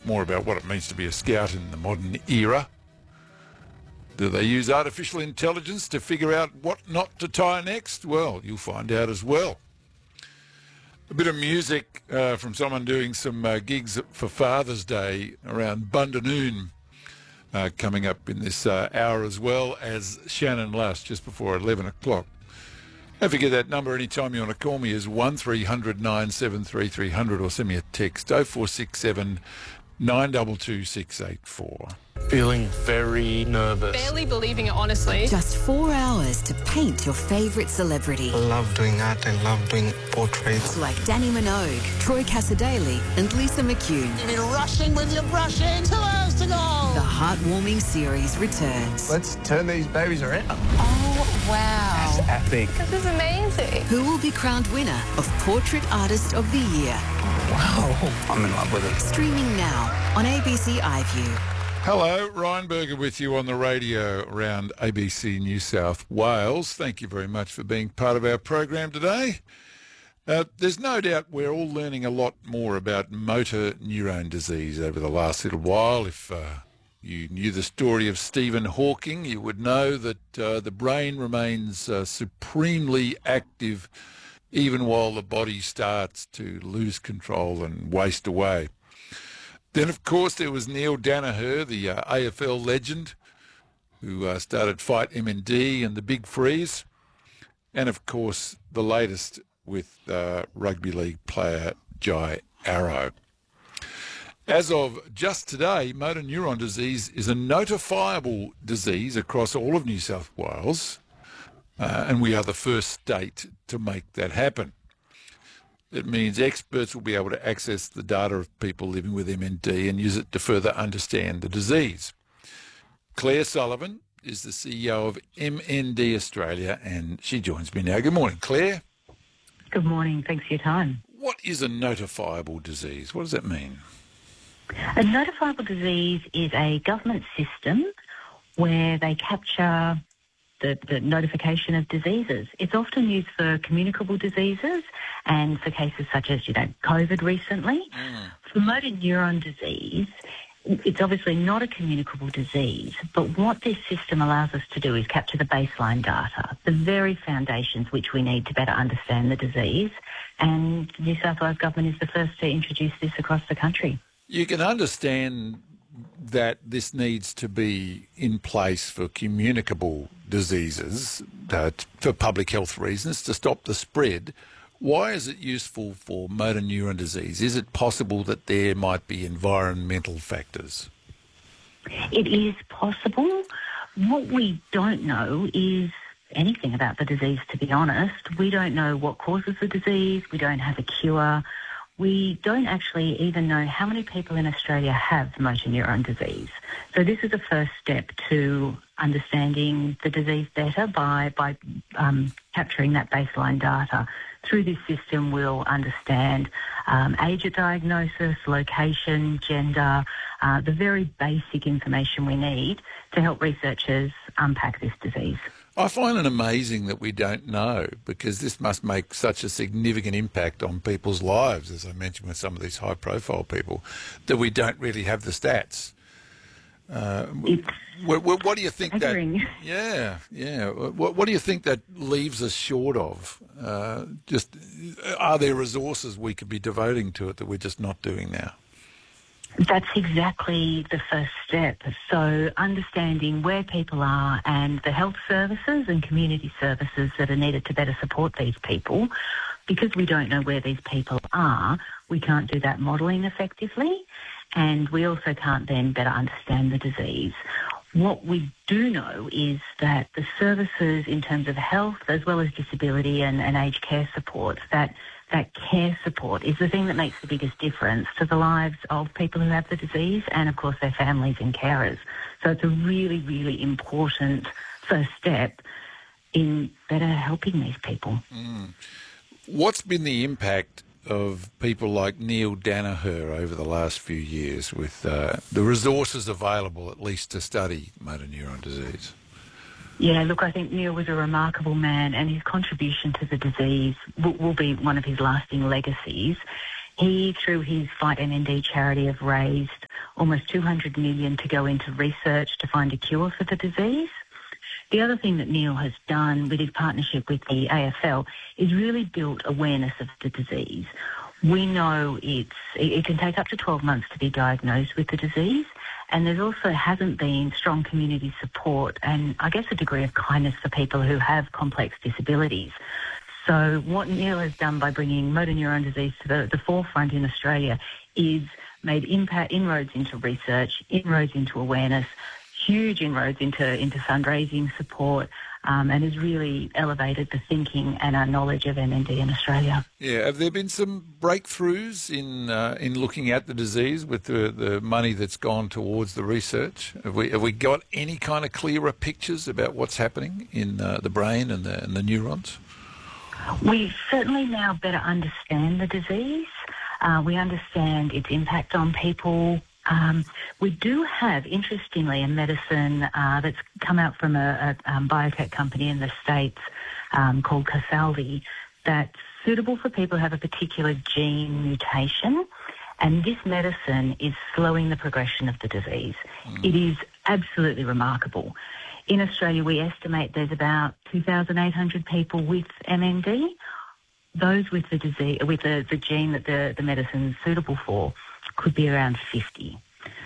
more about what it means to be a scout in the modern era. Do they use artificial intelligence to figure out what not to tie next? Well, you'll find out as well. A bit of music from someone doing some gigs for Father's Day around Bundanoon coming up in this hour, as well as Shannon Lush just before 11 o'clock. Don't forget that number anytime you want to call me is 1300 973 300 or send me a text 0467 922 684. Feeling very nervous. Barely believing it, honestly. Just 4 hours to paint your favourite celebrity. I love doing art. I love doing portraits. Like Danny Minogue, Troy Cassadaly and Lisa McCune. You've been rushing with your brushing. 2 hours to go. The heartwarming series returns. Let's turn these babies around. Oh, wow. That's epic. This is amazing. Who will be crowned winner of Portrait Artist of the Year? Wow. I'm in love with it. Streaming now on ABC iView. Hello, Ryan Berger with you on the radio around ABC New South Wales. Thank you very much for being part of our program today. There's no doubt we're all learning a lot more about motor neurone disease over the last little while. If you knew the story of Stephen Hawking, you would know that the brain remains supremely active even while the body starts to lose control and waste away. Then, of course, there was Neil Danaher, the AFL legend, who started Fight MND and the Big Freeze. And, of course, the latest with rugby league player Jai Arrow. As of just today, motor neuron disease is a notifiable disease across all of New South Wales, and we are the first state to make that happen. It means experts will be able to access the data of people living with MND and use it to further understand the disease. Claire Sullivan is the CEO of MND Australia, and she joins me now. Good morning, Claire. Good morning. Thanks for your time. What is a notifiable disease? What does that mean? A notifiable disease is a government system where they capture the notification of diseases. It's often used for communicable diseases and for cases such as, COVID recently. For motor neuron disease, it's obviously not a communicable disease, but what this system allows us to do is capture the baseline data, the very foundations which we need to better understand the disease, and the New South Wales Government is the first to introduce this across the country. You can understand that this needs to be in place for communicable diseases, for public health reasons, to stop the spread. Why is it useful for motor neuron disease? Is it possible that there might be environmental factors? It is possible. What we don't know is anything about the disease, to be honest. We don't know what causes the disease. We don't have a cure. We don't actually even know how many people in Australia have motor neuron disease. So this is a first step to understanding the disease better by capturing that baseline data. Through this system, we'll understand age at diagnosis, location, gender, the very basic information we need to help researchers unpack this disease. I find it amazing that we don't know, because this must make such a significant impact on people's lives, as I mentioned with some of these high-profile people, that we don't really have the stats. What do you think staggering. What do you think that leaves us short of? Are there resources we could be devoting to it that we're just not doing now? That's exactly the first step. So understanding where people are and the health services and community services that are needed to better support these people. Because we don't know where these people are, we can't do that modelling effectively, and we also can't then better understand the disease. What we do know is that the services in terms of health as well as disability and aged care supports, that care support is the thing that makes the biggest difference to the lives of people who have the disease and, of course, their families and carers. So it's a really, really important first step in better helping these people. What's been the impact of people like Neil Danaher over the last few years with the resources available, at least, to study motor neuron disease? Yeah, look, I think Neil was a remarkable man, and his contribution to the disease will be one of his lasting legacies. He, through his Fight MND charity, have raised almost 200 million to go into research to find a cure for the disease. The other thing that Neil has done with his partnership with the AFL is really built awareness of the disease. We know it can take up to 12 months to be diagnosed with the disease, and there also hasn't been strong community support and I guess a degree of kindness for people who have complex disabilities. So what Neil has done by bringing motor neurone disease to the forefront in Australia is made inroads into research, inroads into awareness, huge inroads into fundraising support, and has really elevated the thinking and our knowledge of MND in Australia. Yeah, have there been some breakthroughs in looking at the disease with the money that's gone towards the research? Have we got any kind of clearer pictures about what's happening in the brain and the neurons? We certainly now better understand the disease. We understand its impact on people. We do have, interestingly, a medicine that's come out from a biotech company in the States called Kasaldi that's suitable for people who have a particular gene mutation. And this medicine is slowing the progression of the disease. It is absolutely remarkable. In Australia, we estimate there's about 2,800 people with MND. Those with the disease, with the gene that the medicine is suitable for, could be around 50.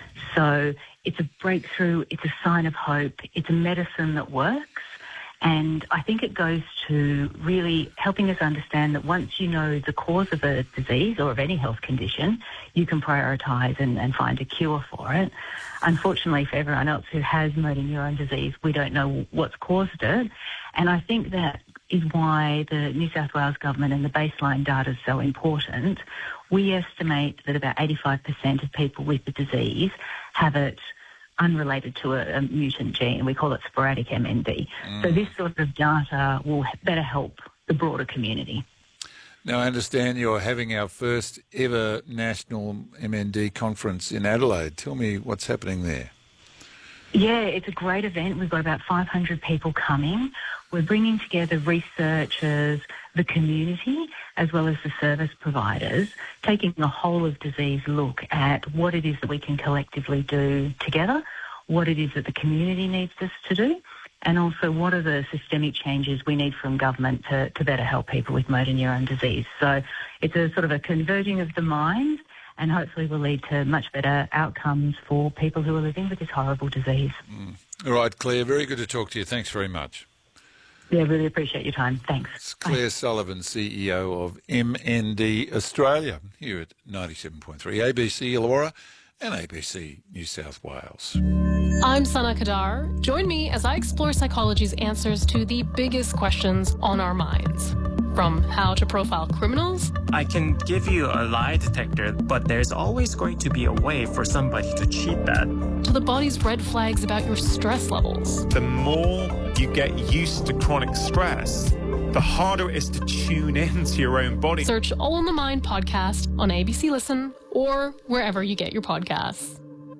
So it's a breakthrough, it's a sign of hope, it's a medicine that works, and I think it goes to really helping us understand that once you know the cause of a disease or of any health condition, you can prioritise and find a cure for it. Unfortunately, for everyone else who has motor neurone disease, we don't know what's caused it, and I think that is why the New South Wales government and the baseline data is so important. We estimate that about 85% of people with the disease have it unrelated to a mutant gene. We call it sporadic MND. So this sort of data will better help the broader community. Now, I understand you're having our first ever national MND conference in Adelaide. Tell me what's happening there. Yeah, it's a great event. We've got about 500 people coming. We're bringing together researchers, the community, as well as the service providers, taking a whole of disease look at what it is that we can collectively do together, what it is that the community needs us to do, and also what are the systemic changes we need from government to better help people with motor neurone disease. So it's a sort of a converging of the mind, and hopefully will lead to much better outcomes for people who are living with this horrible disease. All right, Claire, very good to talk to you. Thanks very much. Yeah, really appreciate your time. Thanks. It's Claire Sullivan, CEO of MND Australia, here at 97.3 ABC Illawarra and ABC New South Wales. I'm Sana Kadar. Join me as I explore psychology's answers to the biggest questions on our minds. From how to profile criminals. I can give you a lie detector, but there's always going to be a way for somebody to cheat that. To the body's red flags about your stress levels. The more you get used to chronic stress, the harder it is to tune in to your own body. Search All in the Mind podcast on ABC Listen or wherever you get your podcasts.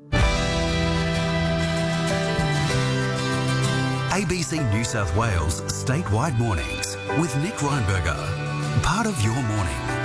ABC New South Wales statewide mornings with Nick Reinberger. Part of your morning.